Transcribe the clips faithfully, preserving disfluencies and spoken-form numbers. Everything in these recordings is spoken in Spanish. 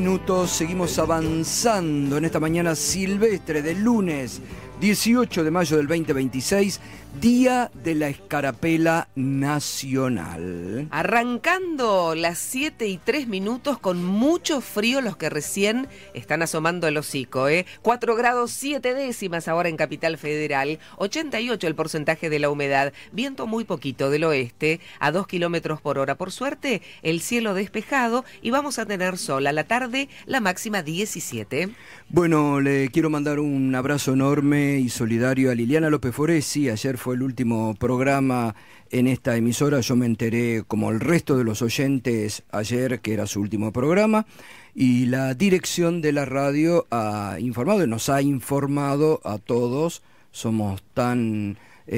Minutos, seguimos avanzando en esta mañana silvestre del lunes dieciocho de mayo del veinte veintiséis, Día de la Escarapela Nacional. Arrancando las siete y tres minutos con mucho frío los que recién están asomando el hocico, ¿eh? cuatro grados siete décimas ahora en Capital Federal, ochenta y ocho el porcentaje de la humedad, viento muy poquito del oeste a dos kilómetros por hora. Por suerte, el cielo despejado y vamos a tener sol a la tarde, la máxima diecisiete. Bueno, le quiero mandar un abrazo enorme y solidario a Liliana López Foresi. Ayer fue el último programa en esta emisora. Yo me enteré, como el resto de los oyentes, ayer que era su último programa, y la dirección de la radio ha informado, nos ha informado a todos. Somos tan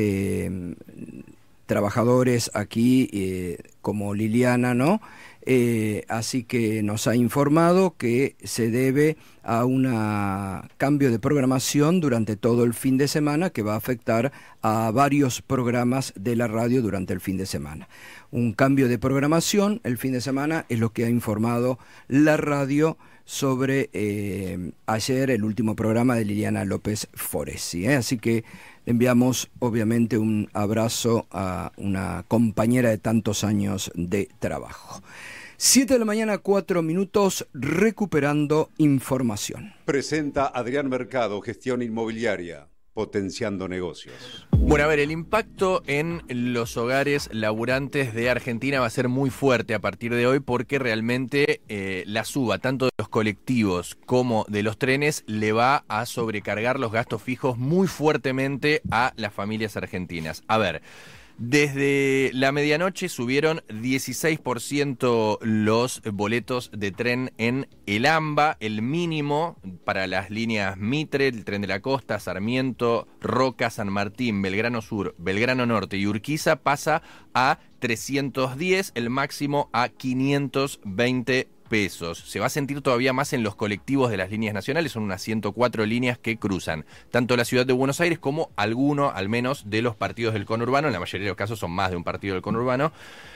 eh, trabajadores aquí eh, como Liliana, ¿no? Eh, así que nos ha informado que se debe a un cambio de programación durante todo el fin de semana que va a afectar a varios programas de la radio durante el fin de semana. Un cambio de programación el fin de semana es lo que ha informado la radio sobre eh, ayer el último programa de Liliana López Foresi, ¿eh? Así que le enviamos obviamente un abrazo a una compañera de tantos años de trabajo. siete de la mañana, cuatro minutos, recuperando información. Presenta Adrián Mercado, Gestión Inmobiliaria, potenciando negocios. Bueno, a ver, el impacto en los hogares laburantes de Argentina va a ser muy fuerte a partir de hoy porque realmente eh, la suba tanto de los colectivos como de los trenes le va a sobrecargar los gastos fijos muy fuertemente a las familias argentinas. A ver, desde la medianoche subieron dieciséis por ciento los boletos de tren en el AMBA, el mínimo para las líneas Mitre, el Tren de la Costa, Sarmiento, Roca, San Martín, Belgrano Sur, Belgrano Norte y Urquiza pasa a trescientos diez, el máximo a quinientos veinte pesos. Se va a sentir todavía más en los colectivos de las líneas nacionales, son unas ciento cuatro líneas que cruzan tanto la ciudad de Buenos Aires como alguno, al menos, de los partidos del conurbano, en la mayoría de los casos son más de un partido del conurbano,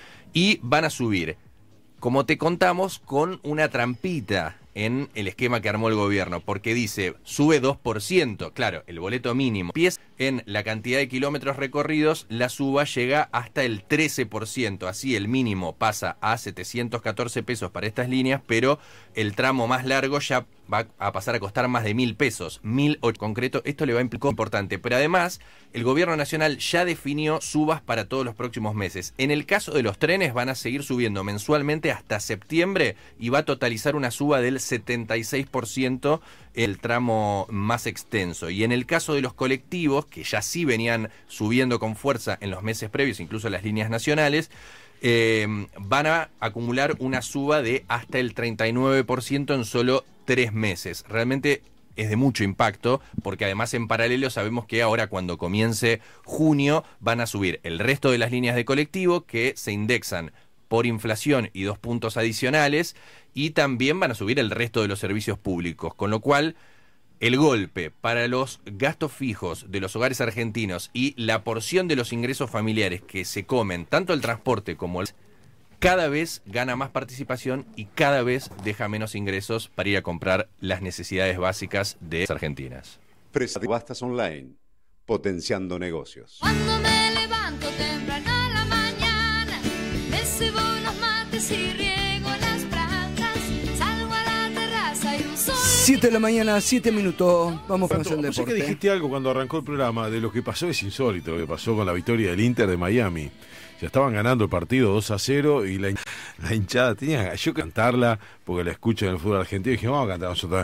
y van a subir, como te contamos, con una trampita en el esquema que armó el gobierno, porque dice, sube dos por ciento, claro, el boleto mínimo. Pies en la cantidad de kilómetros recorridos, la suba llega hasta el trece por ciento, así el mínimo pasa a setecientos catorce pesos para estas líneas, pero el tramo más largo ya va a pasar a costar más de mil pesos, mil ocho concreto, esto le va a implicar importante, pero además el gobierno nacional ya definió subas para todos los próximos meses. En el caso de los trenes van a seguir subiendo mensualmente hasta septiembre y va a totalizar una suba del setenta y seis por ciento el tramo más extenso. Y en el caso de los colectivos, que ya sí venían subiendo con fuerza en los meses previos, incluso las líneas nacionales, eh, van a acumular una suba de hasta el treinta y nueve por ciento en solo tres meses. Realmente es de mucho impacto, porque además en paralelo sabemos que ahora cuando comience junio van a subir el resto de las líneas de colectivo que se indexan por inflación y dos puntos adicionales, y también van a subir el resto de los servicios públicos, con lo cual el golpe para los gastos fijos de los hogares argentinos y la porción de los ingresos familiares que se comen, tanto el transporte como el... cada vez gana más participación y cada vez deja menos ingresos para ir a comprar las necesidades básicas de las argentinas. Presa de Bastas Online, potenciando negocios. Cuando me levanto temprano a la mañana, me cebo los mates y riego las plantas, salgo a la terraza y un sol... siete de la mañana, siete minutos, vamos con el No sé deporte. que dijiste algo cuando arrancó el programa de lo que pasó, es insólito lo que pasó con la victoria del Inter de Miami. Ya estaban ganando el partido dos a cero y la, la hinchada tenía yo que cantarla porque la escucho en el fútbol argentino y dije, vamos a cantar nosotros,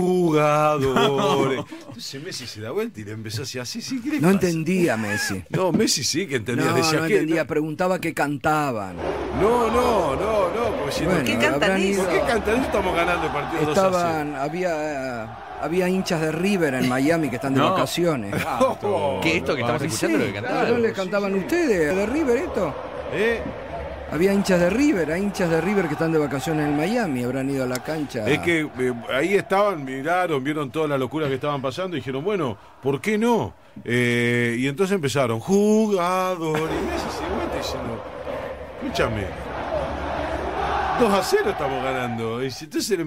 jugadores. Entonces Messi se da vuelta y le empezó así, así, sí, ¿qué le No pasa? entendía Messi. No, Messi sí que entendía. No, decía, no ¿qué? entendía, preguntaba qué cantaban. No, no, no, no. Como diciendo, Bueno, ¿Qué cantan habrán eso? ¿por qué cantan? Estamos ganando el partido dos a Estaban, había, había hinchas de River en Miami que están de No. vacaciones. cero. ¿Qué esto que estamos escuchando lo que cantaban? ¿No les cantaban ustedes de River esto? ¿Eh? Había hinchas de River, hay hinchas de River que están de vacaciones en Miami, habrán ido a la cancha. Es que eh, ahí estaban, miraron, vieron toda la locura que estaban pasando y dijeron, bueno, ¿por qué no? Eh, y entonces empezaron, jugadores. Y Messi se vuelve diciendo, escúchame, dos a cero estamos ganando. Y entonces